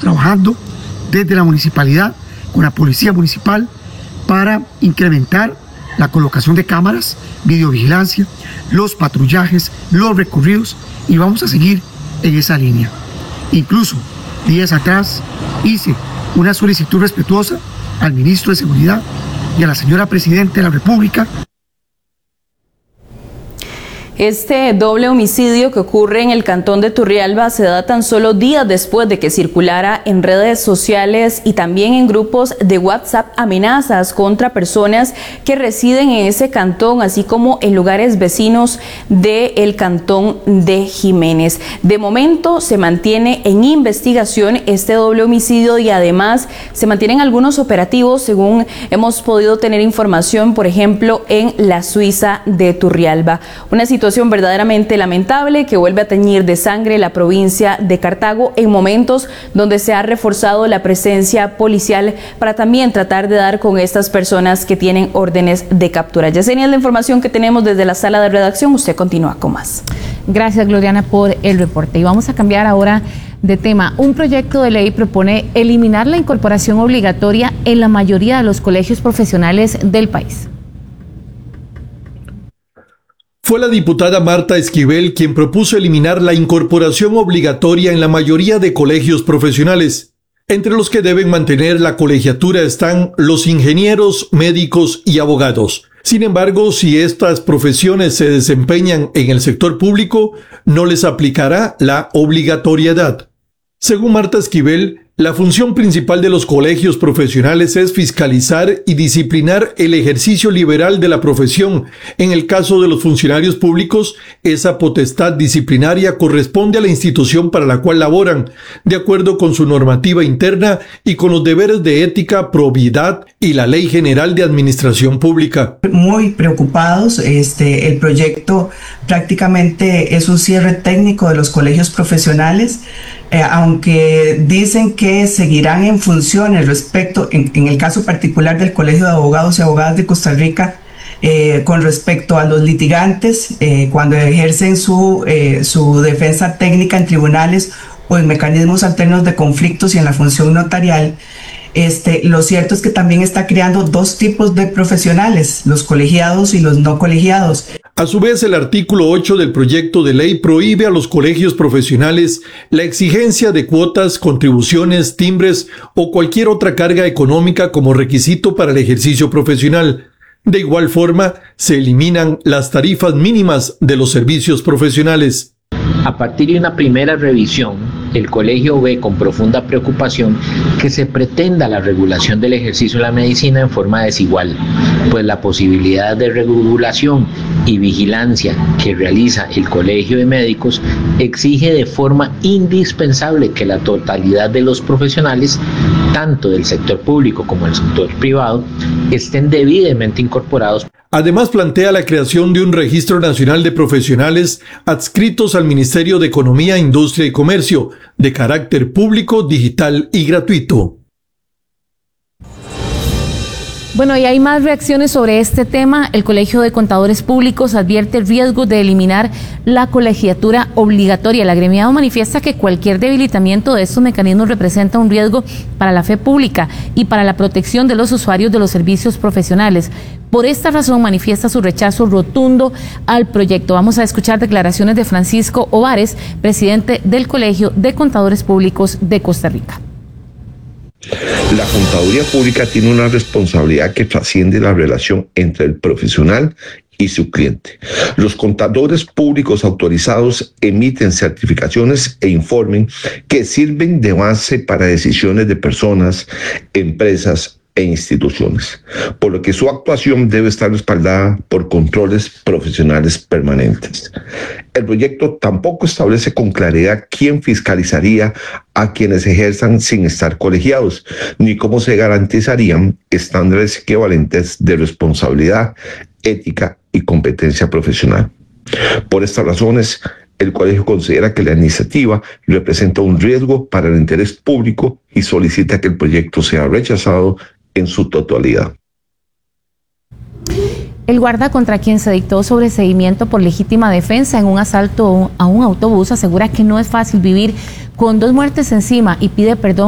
trabajando desde la municipalidad con la policía municipal para incrementar la colocación de cámaras, videovigilancia, los patrullajes, los recorridos, y vamos a seguir en esa línea. Incluso días atrás hice una solicitud respetuosa al ministro de Seguridad y a la señora Presidenta de la República. Este doble homicidio que ocurre en el cantón de Turrialba se da tan solo días después de que circulara en redes sociales y también en grupos de WhatsApp amenazas contra personas que residen en ese cantón, así como en lugares vecinos del cantón de Jiménez. De momento se mantiene en investigación este doble homicidio y además se mantienen algunos operativos, según hemos podido tener información, por ejemplo, en la Suiza de Turrialba. Una situación verdaderamente lamentable que vuelve a teñir de sangre la provincia de Cartago en momentos donde se ha reforzado la presencia policial para también tratar de dar con estas personas que tienen órdenes de captura. Yesenia, es la información que tenemos desde la sala de redacción. Usted continúa con más. Gracias, Gloriana, por el reporte. Y vamos a cambiar ahora de tema. Un proyecto de ley propone eliminar la incorporación obligatoria en la mayoría de los colegios profesionales del país. Fue la diputada Marta Esquivel quien propuso eliminar la incorporación obligatoria en la mayoría de colegios profesionales. Entre los que deben mantener la colegiatura están los ingenieros, médicos y abogados. Sin embargo, si estas profesiones se desempeñan en el sector público, no les aplicará la obligatoriedad. Según Marta Esquivel, la función principal de los colegios profesionales es fiscalizar y disciplinar el ejercicio liberal de la profesión. En el caso de los funcionarios públicos, esa potestad disciplinaria corresponde a la institución para la cual laboran, de acuerdo con su normativa interna y con los deberes de ética, probidad y la Ley General de Administración Pública. Muy preocupados, el proyecto prácticamente es un cierre técnico de los colegios profesionales, aunque dicen que seguirán en funciones respecto, en el caso particular del Colegio de Abogados y Abogadas de Costa Rica, con respecto a los litigantes, cuando ejercen su defensa técnica en tribunales o en mecanismos alternos de conflictos y en la función notarial. Lo cierto es que también está creando dos tipos de profesionales, los colegiados y los no colegiados. A su vez, el artículo 8 del proyecto de ley prohíbe a los colegios profesionales la exigencia de cuotas, contribuciones, timbres o cualquier otra carga económica como requisito para el ejercicio profesional. De igual forma, se eliminan las tarifas mínimas de los servicios profesionales. A partir de una primera revisión, el colegio ve con profunda preocupación que se pretenda la regulación del ejercicio de la medicina en forma desigual, pues la posibilidad de regulación y vigilancia que realiza el Colegio de Médicos exige de forma indispensable que la totalidad de los profesionales, tanto del sector público como del sector privado, estén debidamente incorporados. Además, plantea la creación de un registro nacional de profesionales adscritos al Ministerio de Economía, Industria y Comercio, de carácter público, digital y gratuito. Bueno, y hay más reacciones sobre este tema. El Colegio de Contadores Públicos advierte el riesgo de eliminar la colegiatura obligatoria. El agremiado manifiesta que cualquier debilitamiento de estos mecanismos representa un riesgo para la fe pública y para la protección de los usuarios de los servicios profesionales. Por esta razón manifiesta su rechazo rotundo al proyecto. Vamos a escuchar declaraciones de Francisco Ovares, presidente del Colegio de Contadores Públicos de Costa Rica. La contaduría pública tiene una responsabilidad que trasciende la relación entre el profesional y su cliente. Los contadores públicos autorizados emiten certificaciones e informes que sirven de base para decisiones de personas, empresas e instituciones, por lo que su actuación debe estar respaldada por controles profesionales permanentes. El proyecto tampoco establece con claridad quién fiscalizaría a quienes ejerzan sin estar colegiados, ni cómo se garantizarían estándares equivalentes de responsabilidad, ética y competencia profesional. Por estas razones, el colegio considera que la iniciativa representa un riesgo para el interés público y solicita que el proyecto sea rechazado en su totalidad. El guarda contra quien se dictó sobreseimiento por legítima defensa en un asalto a un autobús asegura que no es fácil vivir con 2 muertes encima y pide perdón